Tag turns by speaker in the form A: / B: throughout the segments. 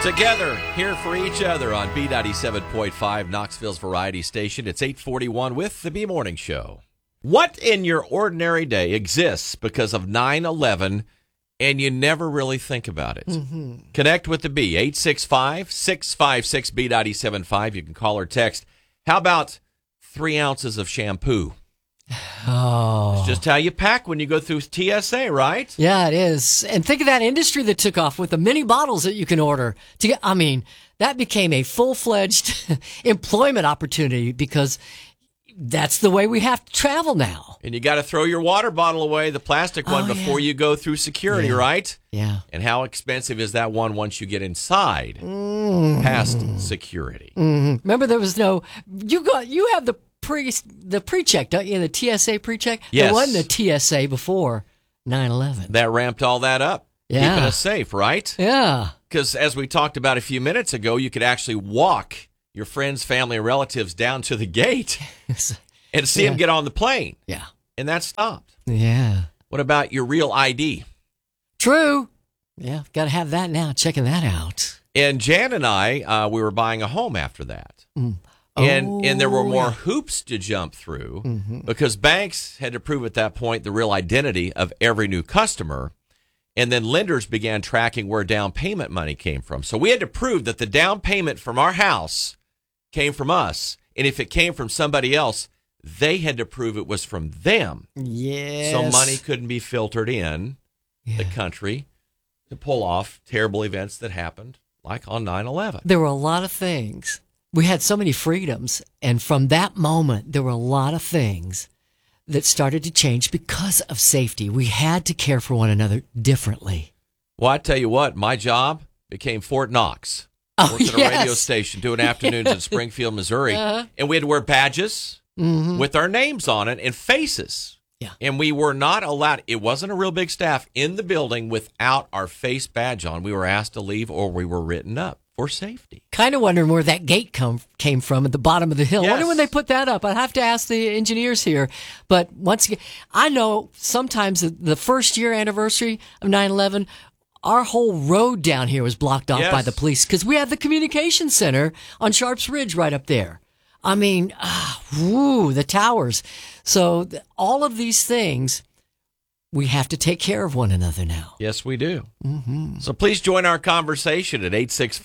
A: Together, here for each other on B97.5, Knoxville's Variety Station. It's 8:41 with the B Morning Show. What in your ordinary day exists because of 9/11 and you never really think about it? Mm-hmm. Connect with the B, 865-656-B975. You can call or text. How about 3 ounces of shampoo?
B: Oh.
A: It's just how you pack when you go through TSA, right?
B: Yeah, it is. And think of that industry that took off with the mini bottles that you can order. That became a full-fledged employment opportunity because that's the way we have to travel now.
A: And you got to throw your water bottle away, the plastic one, before you go through security, right?
B: Yeah.
A: And how expensive is that one once you get inside past security?
B: Mm-hmm. Remember, there was no. You have the pre-check, don't you? The TSA pre-check.
A: Yes.
B: There wasn't a TSA before 9/11.
A: That ramped all that up,
B: Yeah.
A: keeping us safe, right?
B: Yeah.
A: Because as we talked about a few minutes ago, you could actually walk your friends, family, and relatives down to the gate and see them get on the plane.
B: Yeah.
A: And that stopped.
B: Yeah.
A: What about your real ID?
B: True. Yeah, got to have that now. Checking that out.
A: And Jan and I, we were buying a home after that. And there were more hoops to jump through because banks had to prove at that point the real identity of every new customer. And then lenders began tracking where down payment money came from. So we had to prove that the down payment from our house came from us. And if it came from somebody else, they had to prove it was from them.
B: Yes.
A: So money couldn't be filtered in the country to pull off terrible events that happened, like on 9/11.
B: There were a lot of things. We had so many freedoms. And from that moment, there were a lot of things that started to change because of safety. We had to care for one another differently.
A: Well, I tell you what, my job became Fort Knox.
B: Oh,
A: Worked at a radio station doing afternoons in Springfield, Missouri. And we had to wear badges with our names on it and faces.
B: Yeah.
A: And we were not allowed, it wasn't a real big staff in the building without our face badge on. We were asked to leave or we were written up for safety.
B: Kind of wondering where that gate came from at the bottom of the hill.
A: Yes.
B: I wonder when they put that up. I'd have to ask the engineers here. But once again, I know sometimes the first year anniversary of 9/11, our whole road down here was blocked off by the police because we had the communication center on Sharps Ridge right up there. I mean, the towers. So all of these things, we have to take care of one another now.
A: Yes, we do. Mm-hmm. So please join our conversation at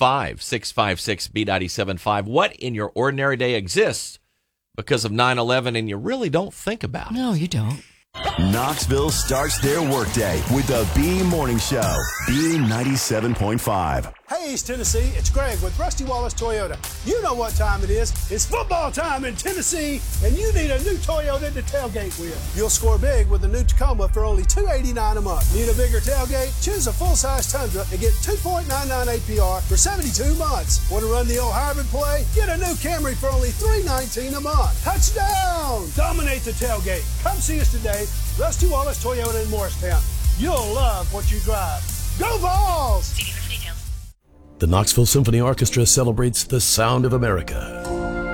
A: 865-656-B975. What in your ordinary day exists because of 9/11 and you really don't think about it?
B: No, you don't.
C: Knoxville starts their workday with the B Morning Show. B97.5.
D: Hey, East Tennessee, it's Greg with Rusty Wallace Toyota. You know what time it is. It's football time in Tennessee, and you need a new Toyota to tailgate with. You'll score big with the new Tacoma for only $289 a month. Need a bigger tailgate? Choose a full-size Tundra and get 2.99 APR for 72 months. Want to run the old hybrid play? Get a new Camry for only $319 a month. Touchdown! Dominate the tailgate. Come see us today, Rusty Wallace Toyota in Morristown. You'll love what you drive. Go Vols!
E: The Knoxville Symphony Orchestra celebrates the sound of America.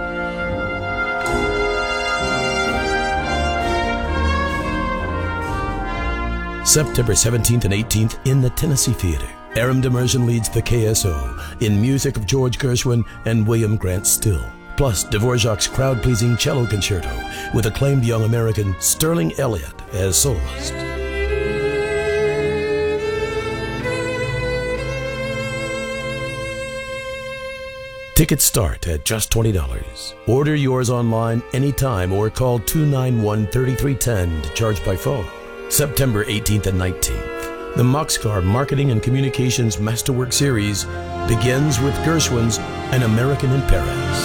E: September 17th and 18th in the Tennessee Theater. Aram Demersion leads the KSO in music of George Gershwin and William Grant Still. Plus Dvorak's crowd-pleasing cello concerto with acclaimed young American Sterling Elliott as soloist. Tickets start at just $20. Order yours online anytime or call 291-3310 to charge by phone. September 18th and 19th. The Moxcar Marketing and Communications Masterwork Series begins with Gershwin's An American in Paris.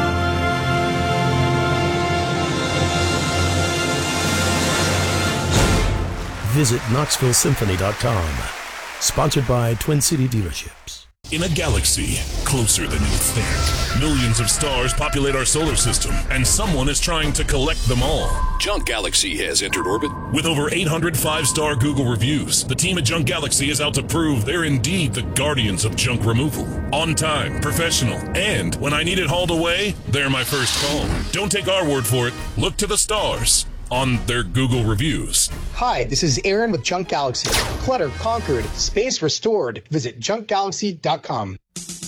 E: Visit KnoxvilleSymphony.com. Sponsored by Twin City Dealerships.
F: In a galaxy closer than you think, millions of stars populate our solar system, and someone is trying to collect them all.
G: Junk Galaxy has entered orbit.
F: With over 800 5-star Google reviews, the team at Junk Galaxy is out to prove they're indeed the guardians of junk removal. On time, professional, and when I need it hauled away, they're my first call. Don't take our word for it. Look to the stars on their Google reviews.
H: Hi, this is Aaron with Junk Galaxy. Clutter conquered, space restored. Visit junkgalaxy.com.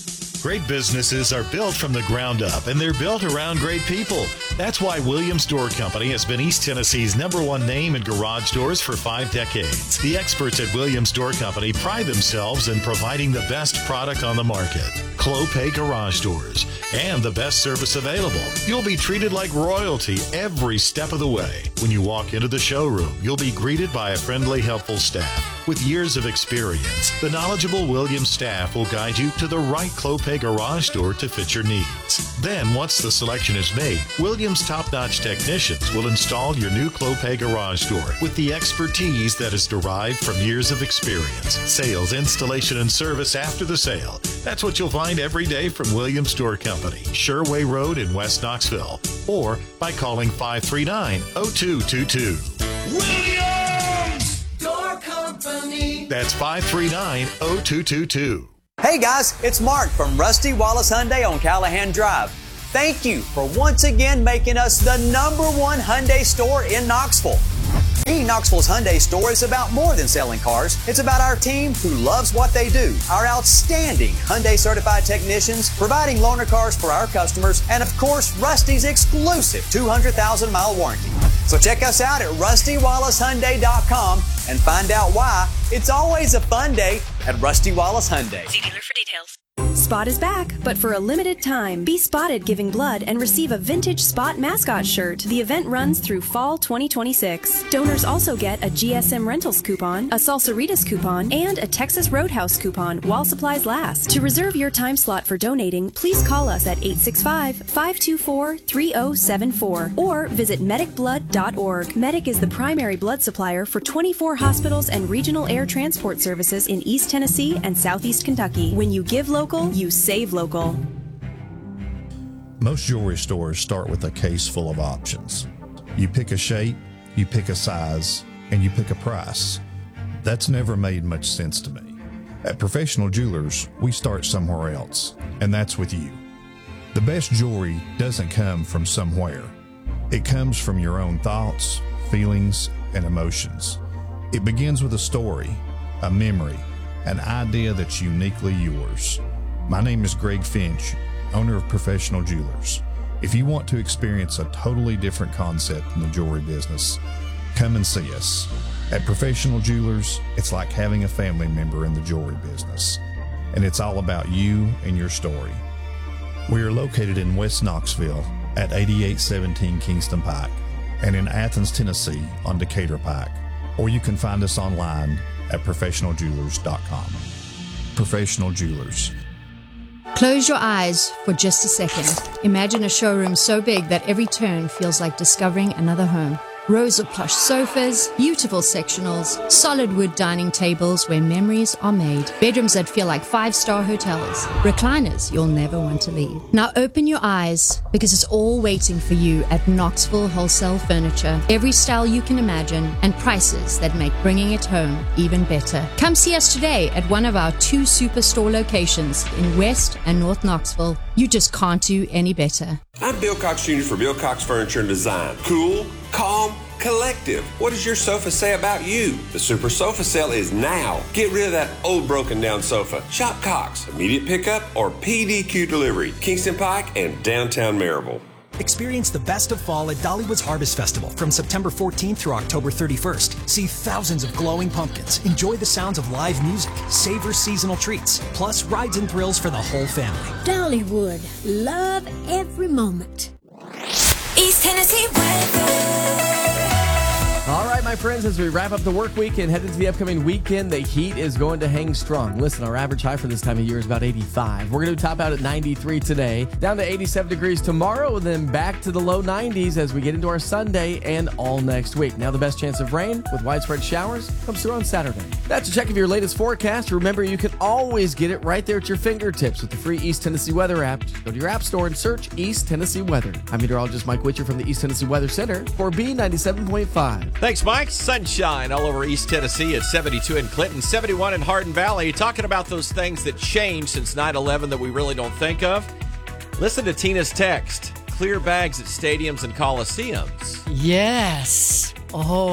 H: Great businesses are built from the ground up, and they're built around great people. That's why Williams Door Company has been East Tennessee's #1 name in garage doors for 5 decades. The experts at Williams Door Company pride themselves in providing the best product on the market. Clopay Garage Doors, and the best service available. You'll be treated like royalty every step of the way. When you walk into the showroom, you'll be greeted by a friendly, helpful staff. With years of experience, the knowledgeable Williams staff will guide you to the right Clopay Garage door to fit your needs. Then, once the selection is made, Williams top-notch technicians will install your new Clopay Garage door with the expertise that is derived from years of experience. Sales, installation, and service after the sale. That's what you'll find every day from Williams Door Company, Sherway Road in West Knoxville, or by calling 539-0222.
I: Williams Door Company.
H: That's 539-0222.
J: Hey guys, it's Mark from Rusty Wallace Hyundai on Callahan Drive. Thank you for once again making us the #1 Hyundai store in Knoxville. Being Knoxville's Hyundai store is about more than selling cars. It's about our team who loves what they do, our outstanding Hyundai certified technicians providing loaner cars for our customers, and of course, Rusty's exclusive 200,000-mile warranty. So check us out at RustyWallaceHyundai.com and find out why it's always a fun day at Rusty Wallace Hyundai.
K: See dealer for details. Spot is back, but for a limited time. Be spotted giving blood and receive a vintage Spot mascot shirt. The event runs through fall 2026. Donors also get a GSM Rentals coupon, a Salsaritas coupon, and a Texas Roadhouse coupon while supplies last. To reserve your time slot for donating, please call us at 865-524-3074 or visit medicblood.org. Medic is the primary blood supplier for 24 hospitals and regional air transport services in East Tennessee and Southeast Kentucky. When you give local, you save local.
L: Most jewelry stores start with a case full of options. You pick a shape, you pick a size, and you pick a price. That's never made much sense to me. At Professional Jewelers, we start somewhere else, and that's with you. The best jewelry doesn't come from somewhere. It comes from your own thoughts, feelings, and emotions. It begins with a story, a memory, an idea that's uniquely yours. My name is Greg Finch, owner of Professional Jewelers. If you want to experience a totally different concept in the jewelry business, come and see us. At Professional Jewelers, it's like having a family member in the jewelry business, and it's all about you and your story. We are located in West Knoxville at 8817 Kingston Pike and in Athens, Tennessee on Decatur Pike, or you can find us online at professionaljewelers.com. Professional Jewelers.
M: Close your eyes for just a second. Imagine a showroom so big that every turn feels like discovering another home. Rows of plush sofas, beautiful sectionals, solid wood dining tables where memories are made, bedrooms that feel like 5-star hotels, recliners you'll never want to leave. Now open your eyes, because it's all waiting for you at Knoxville Wholesale Furniture. Every style you can imagine and prices that make bringing it home even better. Come see us today at one of our 2 superstore locations in West and North Knoxville. You just can't do any better.
N: I'm Bill Cox Jr. for Bill Cox Furniture and Design. Cool, calm, collective. What does your sofa say about you? The Super Sofa Sale is now. Get rid of that old broken down sofa. Shop Cox. Immediate pickup or PDQ delivery. Kingston Pike and downtown Maryville.
O: Experience the best of fall at Dollywood's Harvest Festival from September 14th through October 31st. See thousands of glowing pumpkins, enjoy the sounds of live music, savor seasonal treats, plus rides and thrills for the whole family.
P: Dollywood, love every moment.
Q: East Tennessee weather.
R: All right, my friends, as we wrap up the work week and head into the upcoming weekend, the heat is going to hang strong. Listen, our average high for this time of year is about 85. We're going to top out at 93 today, down to 87 degrees tomorrow, and then back to the low 90s as we get into our Sunday and all next week. Now, the best chance of rain with widespread showers comes through on Saturday. That's a check of your latest forecast. Remember, you can always get it right there at your fingertips with the free East Tennessee Weather app. Just go to your app store and search East Tennessee Weather. I'm meteorologist Mike Witcher from the East Tennessee Weather Center for B97.5.
A: Thanks, Mike. Sunshine all over East Tennessee at 72 in Clinton, 71 in Hardin Valley. Talking about those things that changed since 9/11 that we really don't think of. Listen to Tina's text. Clear bags at stadiums and coliseums.
B: Yes. Oh.